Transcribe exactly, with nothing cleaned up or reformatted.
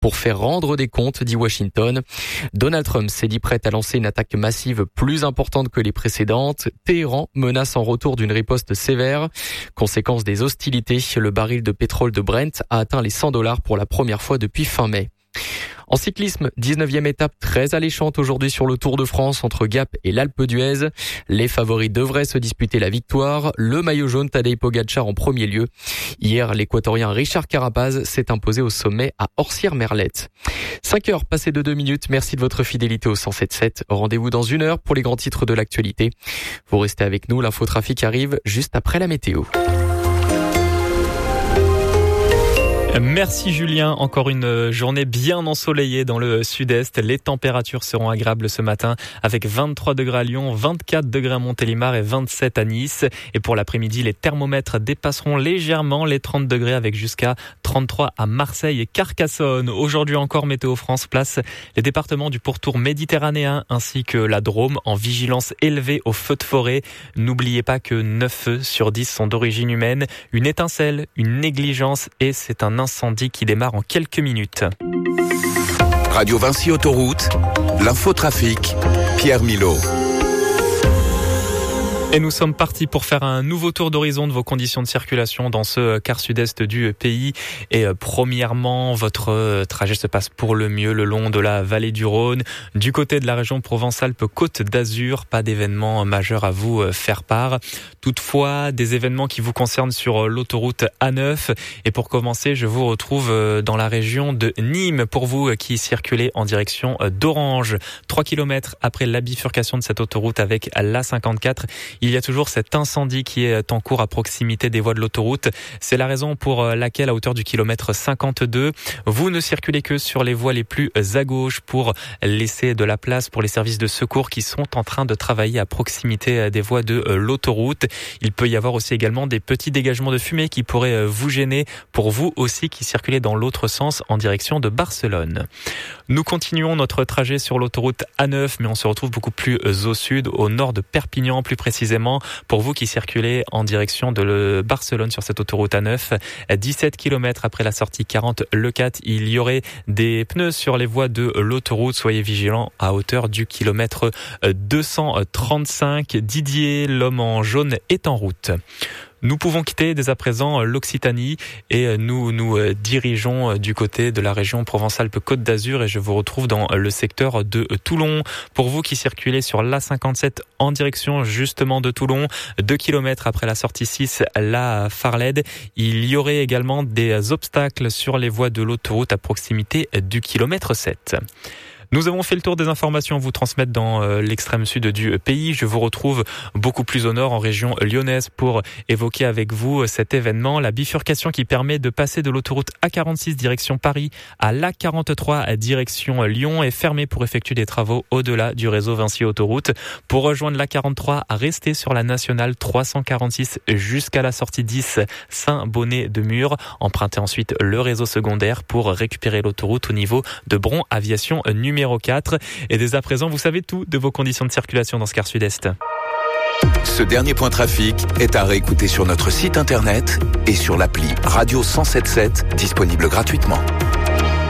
pour faire rendre des comptes, dit Washington. Donald Trump s'est dit prêt à lancer une attaque massive plus importante que les précédentes. Téhéran menace en retour d'une riposte sévère. Conséquence des hostilités, le baril de pétrole de Brent a atteint les cent dollars pour la première fois depuis fin mai. En cyclisme, dix-neuvième étape très alléchante aujourd'hui sur le Tour de France entre Gap et l'Alpe d'Huez. Les favoris devraient se disputer la victoire. Le maillot jaune Tadej Pogačar en premier lieu. Hier, l'équatorien Richard Carapaz s'est imposé au sommet à Orsières-Merlette. cinq heures passées de deux minutes. Merci de votre fidélité au cent sept sept. Rendez-vous dans une heure pour les grands titres de l'actualité. Vous restez avec nous. L'infotrafic arrive juste après la météo. Merci Julien, encore une journée bien ensoleillée dans le sud-est. Les températures seront agréables ce matin avec vingt-trois degrés à Lyon, vingt-quatre degrés à Montélimar et vingt-sept à Nice. Et pour l'après-midi, les thermomètres dépasseront légèrement les trente degrés avec jusqu'à trente-trois à Marseille et Carcassonne. Aujourd'hui encore, Météo France place les départements du pourtour méditerranéen ainsi que la Drôme en vigilance élevée aux feux de forêt. N'oubliez pas que neuf feux sur dix sont d'origine humaine. Une étincelle, une négligence et c'est un incendie qui démarre en quelques minutes. Radio Vinci Autoroute, l'infotrafic, Pierre Milot. Et nous sommes partis pour faire un nouveau tour d'horizon de vos conditions de circulation dans ce quart sud-est du pays. Et premièrement, votre trajet se passe pour le mieux le long de la vallée du Rhône. Du côté de la région Provence-Alpes-Côte d'Azur, pas d'événements majeurs à vous faire part. Toutefois, des événements qui vous concernent sur l'autoroute A neuf. Et pour commencer, je vous retrouve dans la région de Nîmes pour vous qui circulez en direction d'Orange. trois kilomètres après la bifurcation de cette autoroute avec l'A cinquante-quatre. Il y a toujours cet incendie qui est en cours à proximité des voies de l'autoroute. C'est la raison pour laquelle, à hauteur du kilomètre cinquante-deux, vous ne circulez que sur les voies les plus à gauche pour laisser de la place pour les services de secours qui sont en train de travailler à proximité des voies de l'autoroute. Il peut y avoir aussi également des petits dégagements de fumée qui pourraient vous gêner pour vous aussi qui circulez dans l'autre sens en direction de Barcelone. Nous continuons notre trajet sur l'autoroute A neuf, mais on se retrouve beaucoup plus au sud, au nord de Perpignan plus précisément. Pour vous qui circulez en direction de Barcelone sur cette autoroute A neuf, dix-sept kilomètres après la sortie quarante Le Cat, il y aurait des pneus sur les voies de l'autoroute. Soyez vigilants à hauteur du kilomètre deux cent trente-cinq. Didier, l'homme en jaune, est en route. Nous pouvons quitter dès à présent l'Occitanie et nous nous dirigeons du côté de la région Provence-Alpes-Côte d'Azur et je vous retrouve dans le secteur de Toulon. Pour vous qui circulez sur l'A cinquante-sept en direction justement de Toulon, deux kilomètres après la sortie six, la Farlède, il y aurait également des obstacles sur les voies de l'autoroute à proximité du kilomètre sept. Nous avons fait le tour des informations à vous transmettre dans euh, l'extrême sud du pays. Je vous retrouve beaucoup plus au nord, en région lyonnaise, pour évoquer avec vous cet événement. La bifurcation qui permet de passer de l'autoroute A quarante-six direction Paris à l'A quarante-trois direction Lyon est fermée pour effectuer des travaux au-delà du réseau Vinci Autoroute. Pour rejoindre l'A quarante-trois, restez sur la nationale trois cent quarante-six jusqu'à la sortie dix Saint-Bonnet-de-Mur. Empruntez ensuite le réseau secondaire pour récupérer l'autoroute au niveau de Bron Aviation numéro quatre. Et dès à présent, vous savez tout de vos conditions de circulation dans ce quart sud-est. Ce dernier point trafic est à réécouter sur notre site internet et sur l'appli Radio cent soixante-dix-sept, disponible gratuitement.